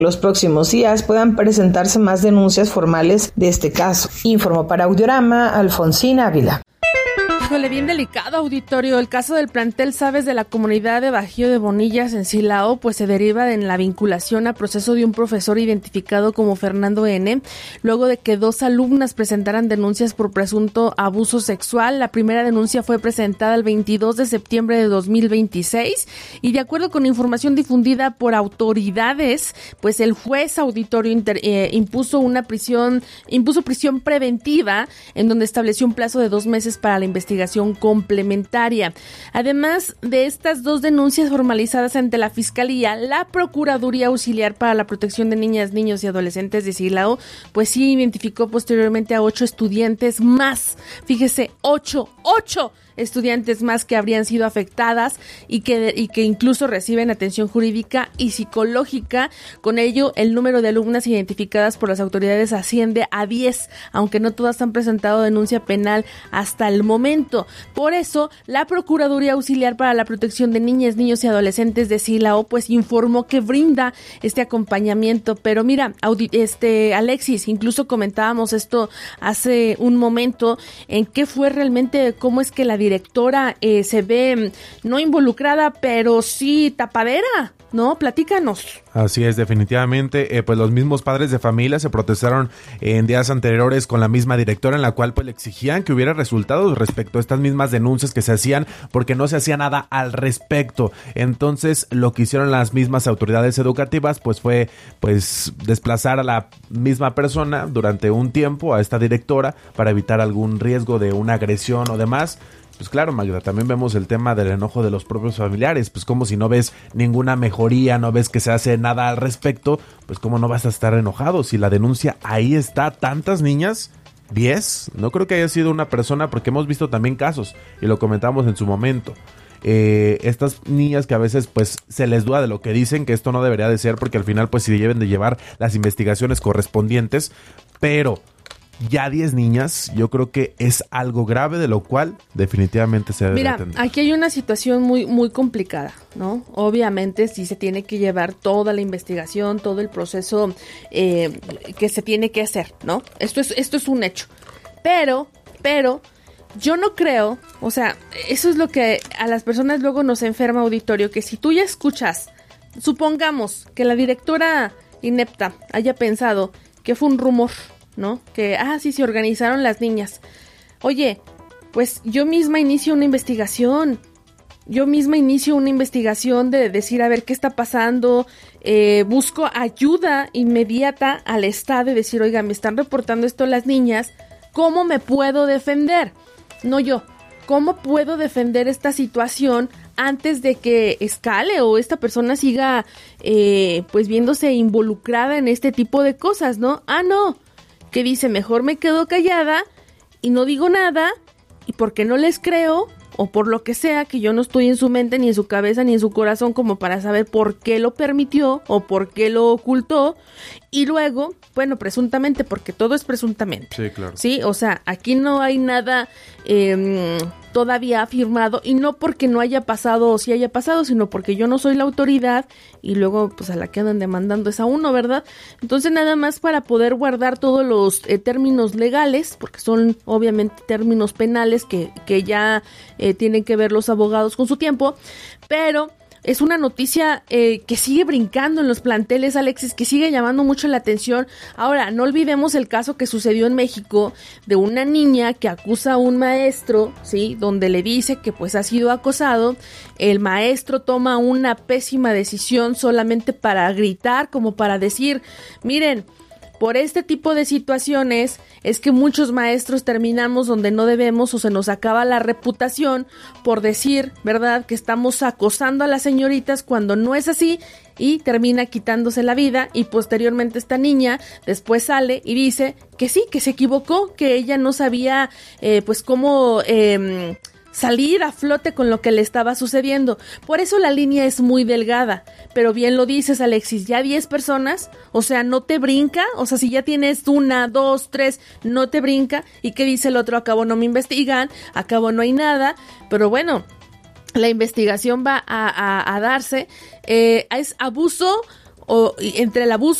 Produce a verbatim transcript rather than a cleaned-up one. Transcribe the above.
los próximos días puedan presentarse más denuncias formales de este caso. Informó para Audiorama Alfonsina Ávila. Híjole, bien delicado, auditorio. El caso del plantel Sabes de la comunidad de Bajío de Bonillas en Silao, pues se deriva en la vinculación a proceso de un profesor identificado como Fernando N., luego de que dos alumnas presentaran denuncias por presunto abuso sexual. La primera denuncia fue presentada el veintidós de septiembre de dos mil veintiséis y de acuerdo con información difundida por autoridades, pues el juez auditorio inter, eh, impuso una prisión, impuso prisión preventiva en donde estableció un plazo de dos meses para la investigación complementaria. Además de estas dos denuncias formalizadas ante la Fiscalía, la Procuraduría Auxiliar para la Protección de Niñas, Niños y Adolescentes de Silao, pues sí identificó posteriormente a ocho estudiantes más. Fíjese, ocho, ocho estudiantes más que habrían sido afectadas y que, y que incluso reciben atención jurídica y psicológica. Con ello, el número de alumnas identificadas por las autoridades asciende a diez, aunque no todas han presentado denuncia penal hasta el momento. Por eso, la Procuraduría Auxiliar para la Protección de Niñas, Niños y Adolescentes de Silao, pues informó que brinda este acompañamiento. Pero mira, audi- este Alexis, incluso comentábamos esto hace un momento, en qué fue realmente, cómo es que la directora eh, se ve no involucrada, pero sí tapadera, ¿no? Platícanos. Así es, definitivamente, eh, pues los mismos padres de familia se protestaron en días anteriores con la misma directora, en la cual pues le exigían que hubiera resultados respecto a estas mismas denuncias que se hacían, porque no se hacía nada al respecto. Entonces, lo que hicieron las mismas autoridades educativas, pues fue pues desplazar a la misma persona durante un tiempo, a esta directora, para evitar algún riesgo de una agresión o demás. Pues claro, Magda, también vemos el tema del enojo de los propios familiares, pues como si no ves ninguna mejoría, no ves que se hace nada al respecto, pues cómo no vas a estar enojado si la denuncia ahí está. Tantas niñas, diez, no creo que haya sido una persona, porque hemos visto también casos y lo comentamos en su momento. Eh, estas niñas que a veces pues se les duda de lo que dicen, que esto no debería de ser, porque al final pues sí deben de llevar las investigaciones correspondientes, pero ya diez niñas, yo creo que es algo grave, de lo cual definitivamente se debe Mira, atender. aquí hay una situación muy muy complicada, ¿no? Obviamente sí se tiene que llevar toda la investigación, todo el proceso eh, que se tiene que hacer, ¿no? Esto es esto es un hecho. Pero, pero yo no creo, o sea, eso es lo que a las personas luego nos enferma, auditorio, que si tú ya escuchas, supongamos que la directora inepta haya pensado que fue un rumor, ¿no? Que, ah, sí, se organizaron las niñas. Oye, pues yo misma inicio una investigación. Yo misma inicio una investigación de decir, a ver, ¿qué está pasando? Eh, busco ayuda inmediata al Estado y decir, oiga, me están reportando esto las niñas. ¿Cómo me puedo defender? No yo. ¿Cómo puedo defender esta situación antes de que escale o esta persona siga, eh, pues, viéndose involucrada en este tipo de cosas, ¿no? Ah, no. Que dice, mejor me quedo callada y no digo nada, y porque no les creo, o por lo que sea, que yo no estoy en su mente, ni en su cabeza, ni en su corazón, como para saber por qué lo permitió, o por qué lo ocultó, y luego, bueno, presuntamente, porque todo es presuntamente. Sí, claro. Sí, o sea, aquí no hay nada eh, todavía afirmado, y no porque no haya pasado o sí haya pasado, sino porque yo no soy la autoridad, y luego, pues, a la que andan demandando es a uno, ¿verdad? Entonces, nada más para poder guardar todos los eh, términos legales, porque son, obviamente, términos penales que, que ya eh, tienen que ver los abogados con su tiempo, pero es una noticia eh, que sigue brincando en los planteles, Alexis, que sigue llamando mucho la atención. Ahora, no olvidemos el caso que sucedió en México de una niña que acusa a un maestro, ¿sí? Donde le dice que pues ha sido acosado. El maestro toma una pésima decisión solamente para gritar, como para decir, miren, por este tipo de situaciones es que muchos maestros terminamos donde no debemos o se nos acaba la reputación por decir, ¿verdad?, que estamos acosando a las señoritas cuando no es así, y termina quitándose la vida. Y posteriormente esta niña después sale y dice que sí, que se equivocó, que ella no sabía eh, pues cómo Eh, salir a flote con lo que le estaba sucediendo. Por eso la línea es muy delgada, pero bien lo dices, Alexis, ya diez personas, o sea, no te brinca, o sea, si ya tienes una, dos, tres, no te brinca. ¿Y qué dice el otro? Acabo no me investigan, acabo no hay nada, pero bueno, la investigación va a, a, a darse. Eh, es abuso o entre el abuso